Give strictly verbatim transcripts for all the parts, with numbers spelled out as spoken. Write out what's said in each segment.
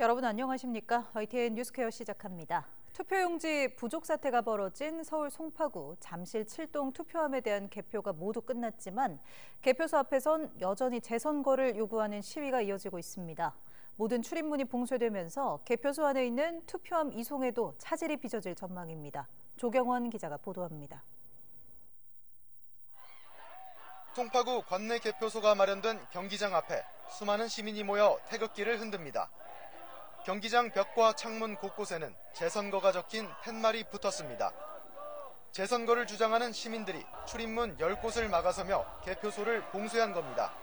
여러분 안녕하십니까? 와이티엔 뉴스케어 시작합니다. 투표용지 부족 사태가 벌어진 서울 송파구 잠실 칠동 투표함에 대한 개표가 모두 끝났지만 개표소 앞에선 여전히 재선거를 요구하는 시위가 이어지고 있습니다. 모든 출입문이 봉쇄되면서 개표소 안에 있는 투표함 이송에도 차질이 빚어질 전망입니다. 조경원 기자가 보도합니다. 송파구 관내 개표소가 마련된 경기장 앞에 수많은 시민이 모여 태극기를 흔듭니다. 경기장 벽과 창문 곳곳에는 재선거가 적힌 팻말이 붙었습니다. 재선거를 주장하는 시민들이 출입문 열 곳을 막아서며 개표소를 봉쇄한 겁니다.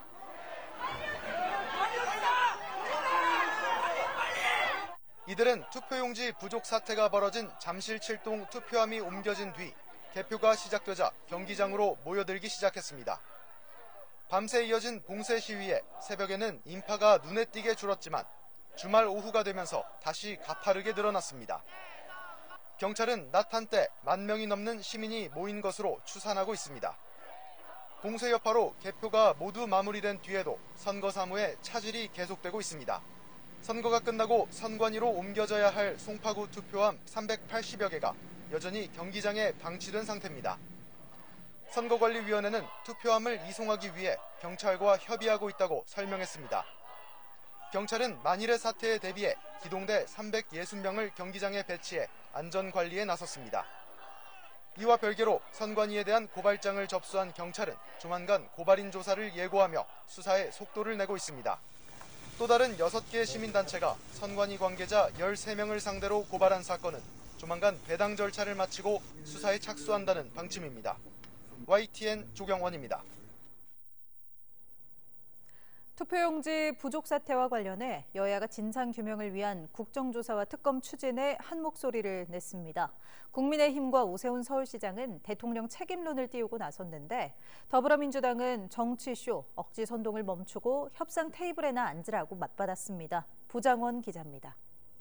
이들은 투표용지 부족 사태가 벌어진 잠실 칠동 투표함이 옮겨진 뒤 개표가 시작되자 경기장으로 모여들기 시작했습니다. 밤새 이어진 봉쇄 시위에 새벽에는 인파가 눈에 띄게 줄었지만 주말 오후가 되면서 다시 가파르게 늘어났습니다. 경찰은 낮 한때 만 명이 넘는 시민이 모인 것으로 추산하고 있습니다. 봉쇄 여파로 개표가 모두 마무리된 뒤에도 선거 사무에 차질이 계속되고 있습니다. 선거가 끝나고 선관위로 옮겨져야 할 송파구 투표함 삼백팔십여 개가 여전히 경기장에 방치된 상태입니다. 선거관리위원회는 투표함을 이송하기 위해 경찰과 협의하고 있다고 설명했습니다. 경찰은 만일의 사태에 대비해 기동대 삼백육십 명을 경기장에 배치해 안전관리에 나섰습니다. 이와 별개로 선관위에 대한 고발장을 접수한 경찰은 조만간 고발인 조사를 예고하며 수사에 속도를 내고 있습니다. 또 다른 여섯 개의 시민단체가 선관위 관계자 열세 명을 상대로 고발한 사건은 조만간 배당 절차를 마치고 수사에 착수한다는 방침입니다. 와이티엔 조경원입니다. 투표용지 부족 사태와 관련해 여야가 진상규명을 위한 국정조사와 특검 추진에 한 목소리를 냈습니다. 국민의힘과 오세훈 서울시장은 대통령 책임론을 띄우고 나섰는데 더불어민주당은 정치쇼, 억지 선동을 멈추고 협상 테이블에나 앉으라고 맞받았습니다. 부장원 기자입니다.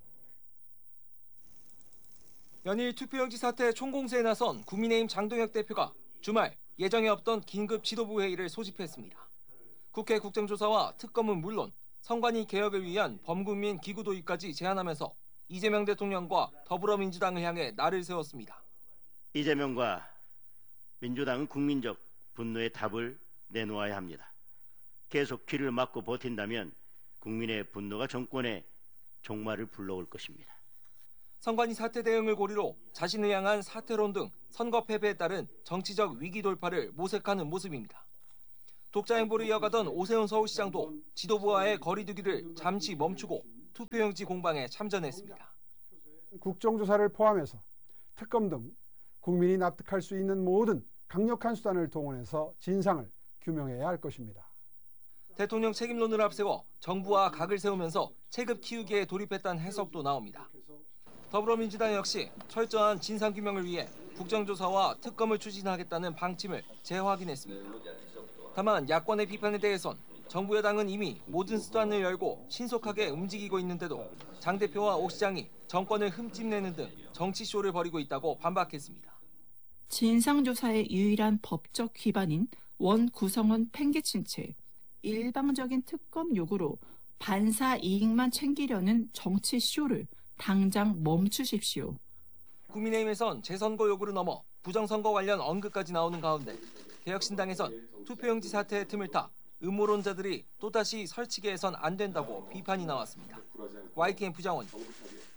연일 투표용지 사태 총공세에 나선 국민의힘 장동혁 대표가 주말 예정에 없던 긴급 지도부 회의를 소집했습니다. 국회 국정조사와 특검은 물론 선관위 개혁을 위한 범국민 기구 도입까지 제안하면서 이재명 대통령과 더불어민주당을 향해 날을 세웠습니다. 이재명과 민주당은 국민적 분노의 답을 내놓아야 합니다. 계속 귀를 막고 버틴다면 국민의 분노가 정권의 종말을 불러올 것입니다. 선관위 사태 대응을 고리로 자신을 향한 사퇴론 등 선거 패배에 따른 정치적 위기 돌파를 모색하는 모습입니다. 독자 행보를 이어가던 오세훈 서울시장도 지도부와의 거리두기를 잠시 멈추고 투표용지 공방에 참전했습니다. 국정조사를 포함해서 특검 등 국민이 납득할 수 있는 모든 강력한 수단을 동원해서 진상을 규명해야 할 것입니다. 대통령 책임론을 앞세워 정부와 각을 세우면서 체급 키우기에 돌입했다는 해석도 나옵니다. 더불어민주당 역시 철저한 진상규명을 위해 국정조사와 특검을 추진하겠다는 방침을 재확인했습니다. 다만 야권의 비판에 대해선 정부 여당은 이미 모든 수단을 열고 신속하게 움직이고 있는데도 장 대표와 오 시장이 정권을 흠집내는 등 정치쇼를 벌이고 있다고 반박했습니다. 진상조사의 유일한 법적 기반인 원 구성원 팽개친 채 일방적인 특검 요구로 반사 이익만 챙기려는 정치쇼를 당장 멈추십시오. 국민의힘에선 재선거 요구를 넘어 부정선거 관련 언급까지 나오는 가운데 개혁신당에선 투표용지 사태의 틈을 타 음모론자들이 또다시 설치게 해선 안 된다고 비판이 나왔습니다. 와이티엔 부장원입니다.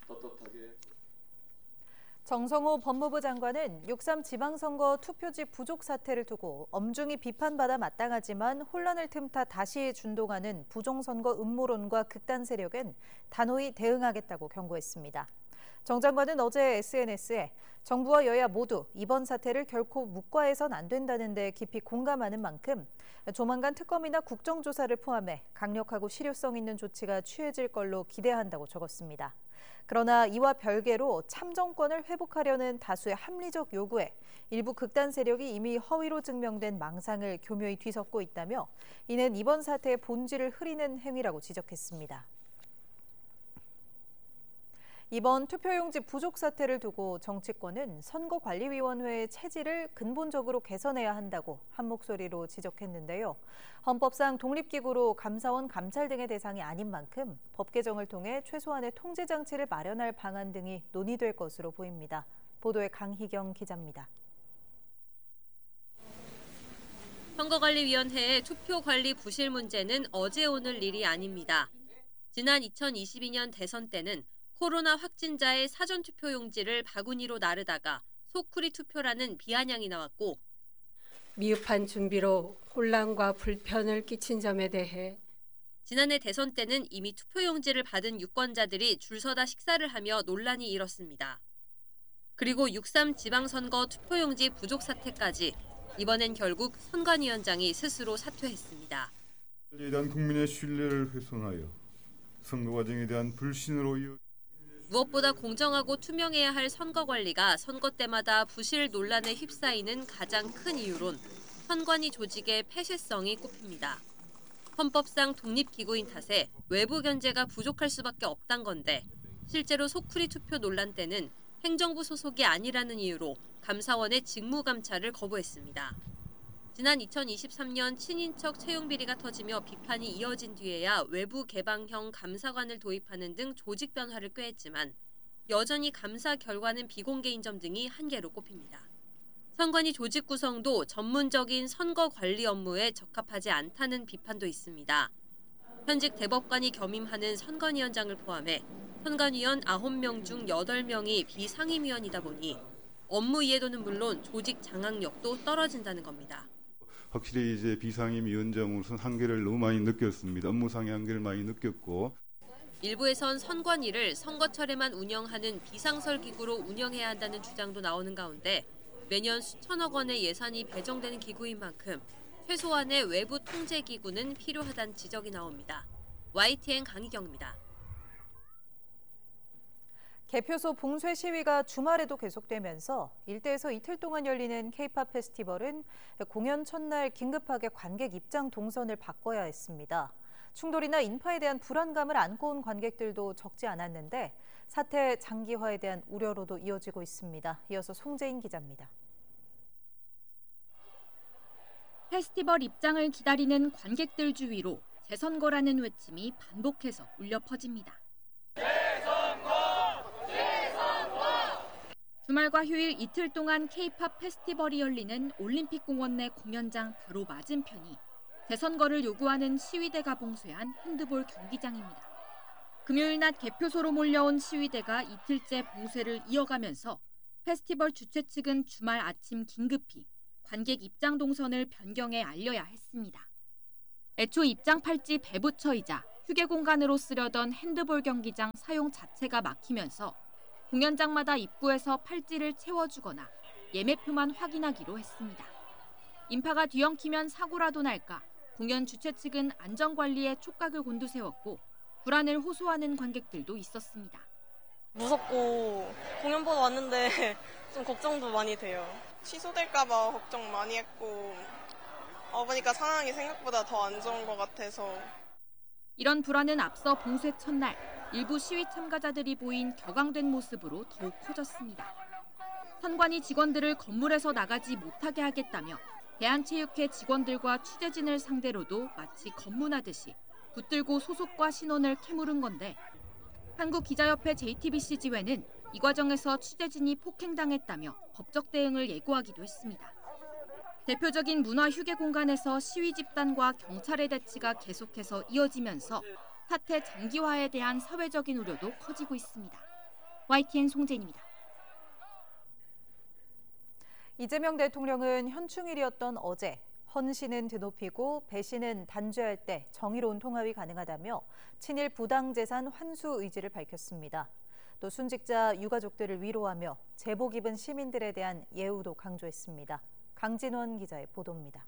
정성호 법무부 장관은 육삼 지방선거 투표지 부족 사태를 두고 엄중히 비판받아 마땅하지만 혼란을 틈타 다시 준동하는 부정선거 음모론과 극단 세력엔 단호히 대응하겠다고 경고했습니다. 정 장관은 어제 에스엔에스에 정부와 여야 모두 이번 사태를 결코 묵과해선 안 된다는 데 깊이 공감하는 만큼 조만간 특검이나 국정조사를 포함해 강력하고 실효성 있는 조치가 취해질 걸로 기대한다고 적었습니다. 그러나 이와 별개로 참정권을 회복하려는 다수의 합리적 요구에 일부 극단 세력이 이미 허위로 증명된 망상을 교묘히 뒤섞고 있다며 이는 이번 사태의 본질을 흐리는 행위라고 지적했습니다. 이번 투표용지 부족 사태를 두고 정치권은 선거관리위원회의 체질을 근본적으로 개선해야 한다고 한 목소리로 지적했는데요. 헌법상 독립기구로 감사원, 감찰 등의 대상이 아닌 만큼 법 개정을 통해 최소한의 통제 장치를 마련할 방안 등이 논의될 것으로 보입니다. 보도에 강희경 기자입니다. 선거관리위원회의 투표관리 부실 문제는 어제 오늘 일이 아닙니다. 지난 이천이십이 년 대선 때는 코로나 확진자의 사전투표용지를 바구니로 나르다가 소쿠리 투표라는 비아냥이 나왔고 미흡한 준비로 혼란과 불편을 끼친 점에 대해 지난해 대선 때는 이미 투표용지를 받은 유권자들이 줄 서다 식사를 하며 논란이 일었습니다. 그리고 육삼 지방선거 투표용지 부족 사태까지 이번엔 결국 선관위원장이 스스로 사퇴했습니다. 에 대한 국민의 신뢰를 훼손하여 선거 과정에 대한 불신으로 이어 무엇보다 공정하고 투명해야 할 선거 관리가 선거 때마다 부실 논란에 휩싸이는 가장 큰 이유론 선관위 조직의 폐쇄성이 꼽힙니다. 헌법상 독립기구인 탓에 외부 견제가 부족할 수밖에 없단 건데 실제로 소쿠리 투표 논란 때는 행정부 소속이 아니라는 이유로 감사원의 직무감찰을 거부했습니다. 지난 이천이십삼 년 친인척 채용 비리가 터지며 비판이 이어진 뒤에야 외부 개방형 감사관을 도입하는 등 조직 변화를 꾀했지만 여전히 감사 결과는 비공개인 점 등이 한계로 꼽힙니다. 선관위 조직 구성도 전문적인 선거 관리 업무에 적합하지 않다는 비판도 있습니다. 현직 대법관이 겸임하는 선관위원장을 포함해 선관위원 아홉 명 중 여덟 명이 비상임위원이다 보니 업무 이해도는 물론 조직 장악력도 떨어진다는 겁니다. 확실히 이제 비상임 위원장으로서는 한계를 너무 많이 느꼈습니다. 업무상의 한계를 많이 느꼈고 일부에선 선관위를 선거철에만 운영하는 비상설기구로 운영해야 한다는 주장도 나오는 가운데 매년 수천억 원의 예산이 배정되는 기구인 만큼 최소한의 외부 통제기구는 필요하다는 지적이 나옵니다. 와이티엔 강희경입니다. 개표소 봉쇄 시위가 주말에도 계속되면서 일대에서 이틀 동안 열리는 케이팝 페스티벌은 공연 첫날 긴급하게 관객 입장 동선을 바꿔야 했습니다. 충돌이나 인파에 대한 불안감을 안고 온 관객들도 적지 않았는데 사태 장기화에 대한 우려로도 이어지고 있습니다. 이어서 송재인 기자입니다. 페스티벌 입장을 기다리는 관객들 주위로 재선거라는 외침이 반복해서 울려 퍼집니다. 주말과 휴일 이틀 동안 케이팝 페스티벌이 열리는 올림픽공원 내 공연장 바로 맞은편이 재선거를 요구하는 시위대가 봉쇄한 핸드볼 경기장입니다. 금요일 낮 개표소로 몰려온 시위대가 이틀째 봉쇄를 이어가면서 페스티벌 주최 측은 주말 아침 긴급히 관객 입장 동선을 변경해 알려야 했습니다. 애초 입장 팔찌 배부처이자 휴게 공간으로 쓰려던 핸드볼 경기장 사용 자체가 막히면서 공연장마다 입구에서 팔찌를 채워주거나 예매표만 확인하기로 했습니다. 인파가 뒤엉키면 사고라도 날까 공연 주최 측은 안전관리에 촉각을 곤두세웠고 불안을 호소하는 관객들도 있었습니다. 무섭고 공연 보러 왔는데 좀 걱정도 많이 돼요. 취소될까 봐 걱정 많이 했고 와보니까 상황이 생각보다 더 안 좋은 것 같아서. 이런 불안은 앞서 봉쇄 첫날 일부 시위 참가자들이 보인 격앙된 모습으로 더욱 커졌습니다. 선관위 직원들을 건물에서 나가지 못하게 하겠다며 대한체육회 직원들과 취재진을 상대로도 마치 검문하듯이 붙들고 소속과 신원을 캐물은 건데 한국기자협회 제이티비씨 지회는 이 과정에서 취재진이 폭행당했다며 법적 대응을 예고하기도 했습니다. 대표적인 문화휴게 공간에서 시위 집단과 경찰의 대치가 계속해서 이어지면서 사태 장기화에 대한 사회적인 우려도 커지고 있습니다. 와이티엔 송재인입니다. 이재명 대통령은 현충일이었던 어제 헌신은 드높이고 배신은 단죄할 때 정의로운 통합이 가능하다며 친일 부당재산 환수 의지를 밝혔습니다. 또 순직자 유가족들을 위로하며 제복 입은 시민들에 대한 예우도 강조했습니다. 강진원 기자의 보도입니다.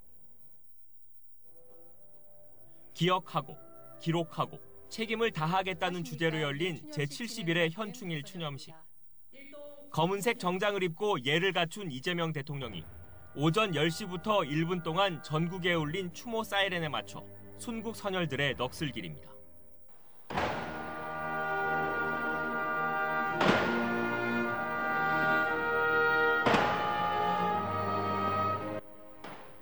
기억하고 기록하고 책임을 다하겠다는 주제로 열린 제칠십 일의 현충일 추념식. 검은색 정장을 입고 예를 갖춘 이재명 대통령이 오전 열 시부터 일 분 동안 전국에 울린 추모 사이렌에 맞춰 순국 선열들의 넋을 기립니다.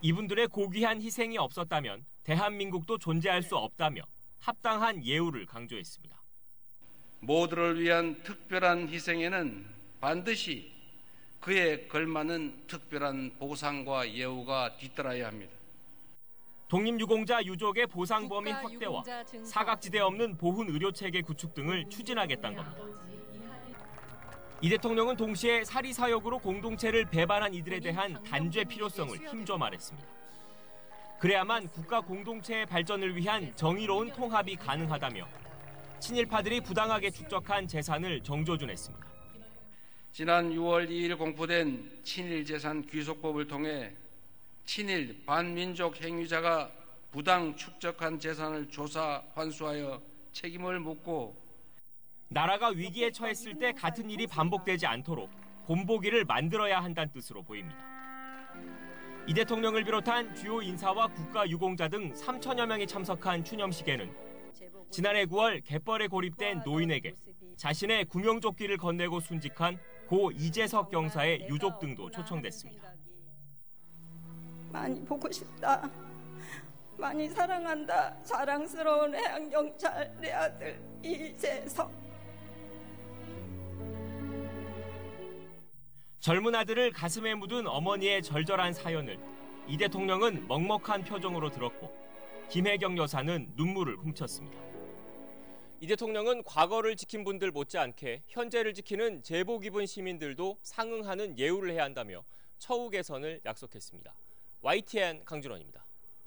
이분들의 고귀한 희생이 없었다면 대한민국도 존재할 수 없다며 합당한 예우를 강조했습니다. 모두를 위한 특별한 희생에는 반드시 그에 걸맞는 특별한 보상과 예우가 뒤따라야 합니다. 독립유공자 유족의 보상 범위 확대와 사각지대 없는 보훈 의료체계 구축 등을 추진하겠다는 겁니다. 이 대통령은 동시에 사리사욕으로 공동체를 배반한 이들에 대한 단죄 필요성을 힘줘 말했습니다. 그래야만 국가 공동체의 발전을 위한 정의로운 통합이 가능하다며 친일파들이 부당하게 축적한 재산을 정조준했습니다. 지난 유월 이일 공포된 친일재산 귀속법을 통해 친일 반민족 행위자가 부당 축적한 재산을 조사 환수하여 책임을 묻고 나라가 위기에 처했을 때 같은 일이 반복되지 않도록 본보기를 만들어야 한다는 뜻으로 보입니다. 이 대통령을 비롯한 주요 인사와 국가유공자 등 삼천여 명이 참석한 추념식에는 지난해 구월 갯벌에 고립된 노인에게 자신의 구명조끼를 건네고 순직한 고 이재석 경사의 유족 등도 초청됐습니다. 많이 보고 싶다. 많이 사랑한다. 자랑스러운 해양경찰 내 아들 이재석. 젊은 아들을 가슴에 묻은 어머니의 절절한 사연을 이 대통령은 먹먹한 표정으로 들었고 김혜경 여사는 눈물을 훔쳤습니다. 이 대통령은 과거를 지킨 분들 못지않게 현재를 지키는 제복 입은 시민들도 상응하는 예우를 해야 한다며 처우 개선을 약속했습니다. 와이티엔 강준원입니다.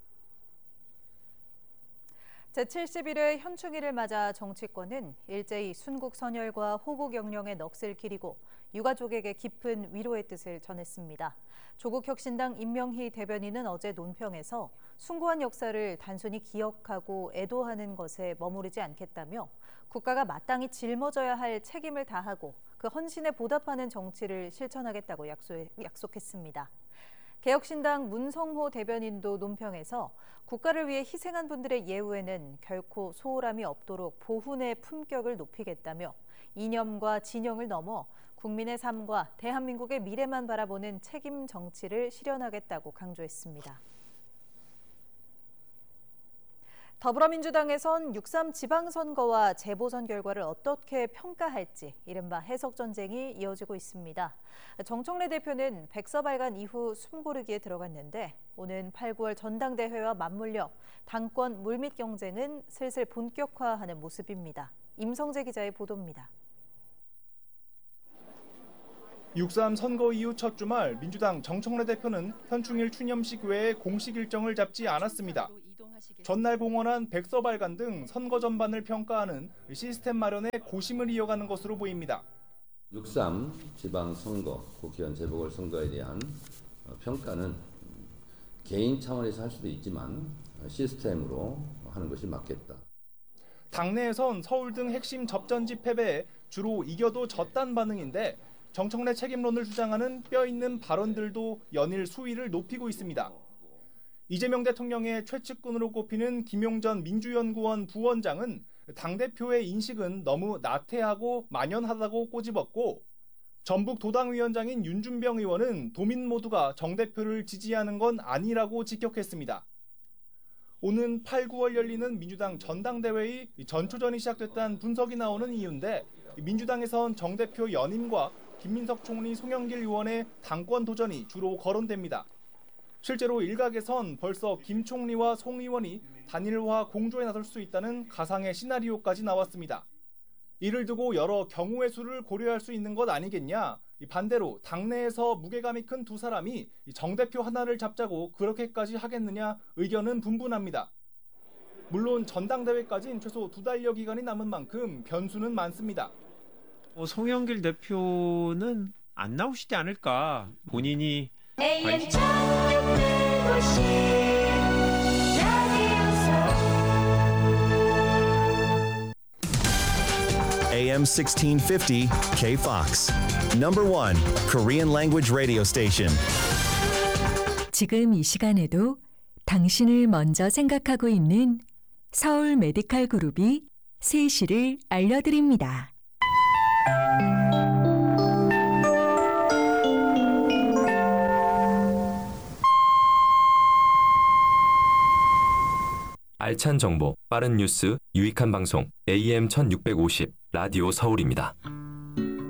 제칠십일 회 현충일을 맞아 정치권은 일제히 순국 선열과 호국 영령의 넋을 기리고 유가족에게 깊은 위로의 뜻을 전했습니다. 조국혁신당 임명희 대변인은 어제 논평에서 숭고한 역사를 단순히 기억하고 애도하는 것에 머무르지 않겠다며 국가가 마땅히 짊어져야 할 책임을 다하고 그 헌신에 보답하는 정치를 실천하겠다고 약속했습니다. 개혁신당 문성호 대변인도 논평에서 국가를 위해 희생한 분들의 예우에는 결코 소홀함이 없도록 보훈의 품격을 높이겠다며 이념과 진영을 넘어 국민의 삶과 대한민국의 미래만 바라보는 책임 정치를 실현하겠다고 강조했습니다. 더불어민주당에선 육삼 지방선거와 재보선 결과를 어떻게 평가할지 이른바 해석전쟁이 이어지고 있습니다. 정청래 대표는 백서발간 이후 숨고르기에 들어갔는데 오는 팔, 구월 전당대회와 맞물려 당권 물밑 경쟁은 슬슬 본격화하는 모습입니다. 임성재 기자의 보도입니다. 육삼 선거 이후 첫 주말 민주당 정청래 대표는 현충일 추념식 외에 공식 일정을 잡지 않았습니다. 전날 공언한 백서발간 등 선거 전반을 평가하는 시스템 마련에 고심을 이어가는 것으로 보입니다. 육삼 지방선거, 국회의원 재보궐선거에 대한 평가는 개인 차원에서 할 수도 있지만 시스템으로 하는 것이 맞겠다. 당내에선 서울 등 핵심 접전지 패배에 주로 이겨도 졌단 반응인데 정청래 책임론을 주장하는 뼈있는 발언들도 연일 수위를 높이고 있습니다. 이재명 대통령의 최측근으로 꼽히는 김용전 민주연구원 부원장은 당대표의 인식은 너무 나태하고 만연하다고 꼬집었고 전북 도당위원장인 윤준병 의원은 도민 모두가 정 대표를 지지하는 건 아니라고 직격했습니다. 오는 팔, 구월 열리는 민주당 전당대회의 전초전이 시작됐다는 분석이 나오는 이유인데 민주당에선 정 대표 연임과 김민석 총리, 송영길 의원의 당권 도전이 주로 거론됩니다. 실제로 일각에선 벌써 김 총리와 송 의원이 단일화 공조에 나설 수 있다는 가상의 시나리오까지 나왔습니다. 이를 두고 여러 경우의 수를 고려할 수 있는 것 아니겠냐? 반대로 당내에서 무게감이 큰 두 사람이 정 대표 하나를 잡자고 그렇게까지 하겠느냐 의견은 분분합니다. 물론 전당대회까지는 최소 두 달여 기간이 남은 만큼 변수는 많습니다. 어, 송영길 대표는 안 나오시지 않을까. 본인이 에이엠 sixteen fifty K-Fox, number one Korean language radio station. 지금 이 시간에도 당신을 먼저 생각하고 있는 서울 메디칼 그룹이 세 시를 알려드립니다. 알찬 정보, 빠른 뉴스, 유익한 방송 에이엠 천육백오십 라디오 서울입니다.